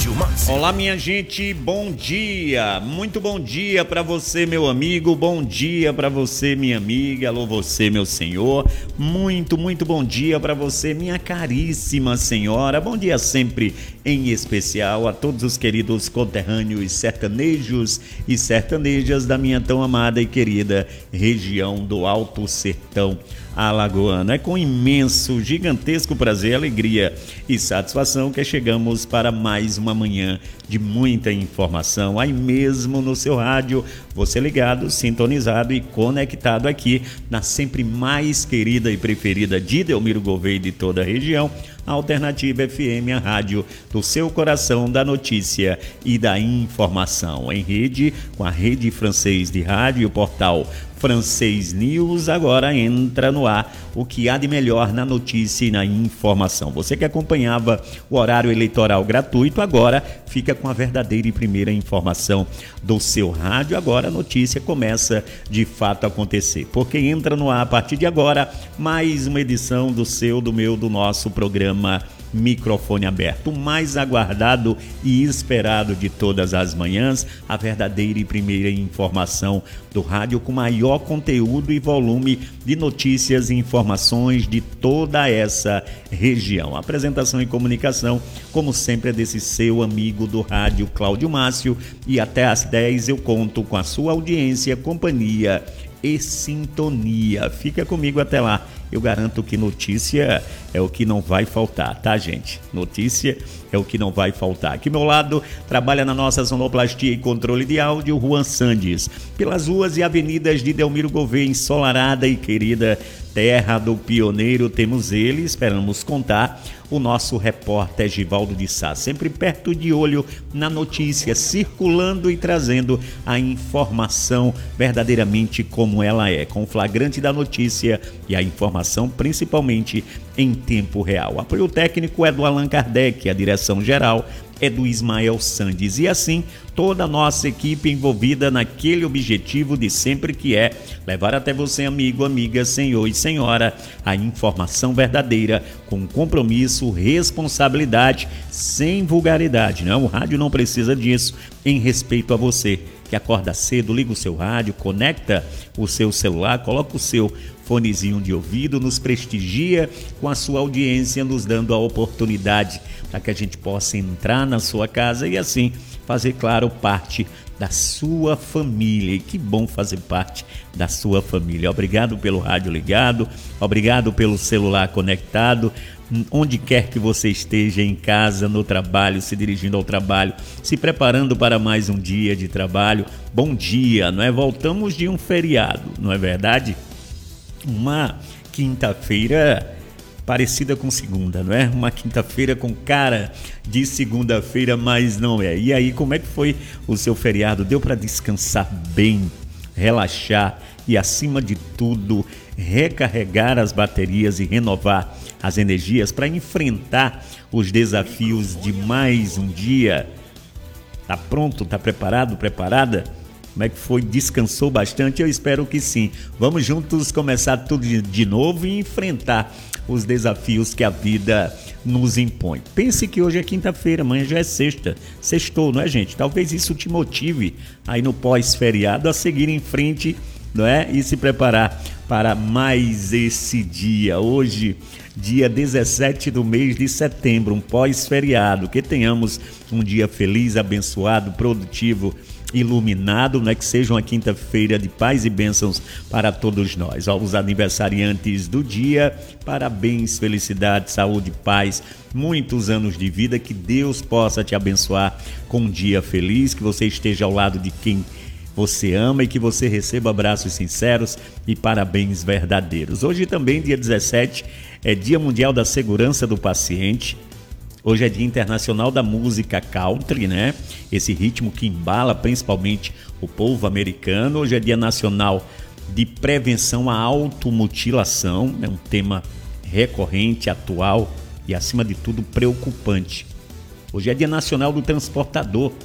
Cláudio Márcio. Olá, minha gente, bom dia, muito bom dia para você, meu amigo, bom dia para você, minha amiga, alô você, meu senhor, muito bom dia para você, minha caríssima senhora, bom dia sempre, em especial a todos os queridos conterrâneos sertanejos e sertanejas da minha tão amada e querida região do Alto Sertão alagoano. É com imenso, gigantesco prazer, alegria e satisfação que chegamos para mais uma manhã de muita informação, aí mesmo no seu rádio, você ligado, sintonizado e conectado aqui na sempre mais querida e preferida de Delmiro Gouveia e de toda a região, a Alternativa FM, a rádio do seu coração, da notícia e da informação. Em rede, com a rede francês de rádio e o portal Francês News, agora entra no ar o que há de melhor na notícia e na informação. Você que acompanhava o horário eleitoral gratuito, agora fica com a verdadeira e primeira informação do seu rádio. Agora a notícia começa de fato a acontecer, porque entra no ar a partir de agora mais uma edição do seu, do meu, do nosso programa Microfone Aberto, o mais aguardado e esperado de todas as manhãs, a verdadeira e primeira informação do rádio com maior conteúdo e volume de notícias e informações de toda essa região. A apresentação e comunicação, como sempre, é desse seu amigo do rádio, Cláudio Márcio, e até às 10 eu conto com a sua audiência, companhia e sintonia. Fica comigo até lá. Eu garanto que notícia é o que não vai faltar, tá, gente? Notícia é o que não vai faltar. Aqui ao meu lado, trabalha na nossa sonoplastia e controle de áudio, Juan Sandes. Pelas ruas e avenidas de Delmiro Gouveia, ensolarada e querida terra do pioneiro, temos ele, esperamos contar, o nosso repórter Givaldo de Sá, sempre perto de olho na notícia, circulando e trazendo a informação verdadeiramente como ela é, com o flagrante da notícia e a informação principalmente em tempo real. O apoio técnico é do Allan Kardec, a direção geral é do Ismael Sandes, e assim toda a nossa equipe envolvida naquele objetivo de sempre, que é levar até você, amigo, amiga, senhor e senhora, a informação verdadeira com compromisso, responsabilidade, sem vulgaridade, não? O rádio não precisa disso, em respeito a você que acorda cedo, liga o seu rádio, conecta o seu celular, coloca o seu fonezinho de ouvido, nos prestigia com a sua audiência, nos dando a oportunidade para que a gente possa entrar na sua casa e assim fazer, claro, parte da sua família. E que bom fazer parte da sua família. Obrigado pelo rádio ligado, obrigado pelo celular conectado, onde quer que você esteja, em casa, no trabalho, se dirigindo ao trabalho, se preparando para mais um dia de trabalho. Bom dia, não é? Voltamos de um feriado, não é verdade? Uma quinta-feira parecida com segunda, não é? Uma quinta-feira com cara de segunda-feira, mas não é. E aí, como é que foi o seu feriado? Deu para descansar bem, relaxar e, acima de tudo, recarregar as baterias e renovar as energias para enfrentar os desafios de mais um dia? Tá pronto? Tá preparado? Preparada? Como é que foi? Descansou bastante? Eu espero que sim. Vamos juntos começar tudo de novo e enfrentar os desafios que a vida nos impõe. Pense que hoje é quinta-feira, amanhã já é sexta. Sextou, não é, gente? Talvez isso te motive aí no pós-feriado a seguir em frente, não é? E se preparar para mais esse dia. Hoje, dia 17 do mês de setembro, um pós-feriado. Que tenhamos um dia feliz, abençoado, produtivo, iluminado, né? Que seja uma quinta-feira de paz e bênçãos para todos nós. Aos aniversariantes do dia, parabéns, felicidade, saúde, paz, muitos anos de vida, que Deus possa te abençoar com um dia feliz, que você esteja ao lado de quem você ama e que você receba abraços sinceros e parabéns verdadeiros. Hoje também, dia 17, é Dia Mundial da Segurança do Paciente. Hoje é Dia Internacional da Música Country, né? Esse ritmo que embala principalmente o povo americano. Hoje é Dia Nacional de Prevenção à Automutilação, é um tema recorrente, atual e, acima de tudo, preocupante. Hoje é Dia Nacional do Transportador.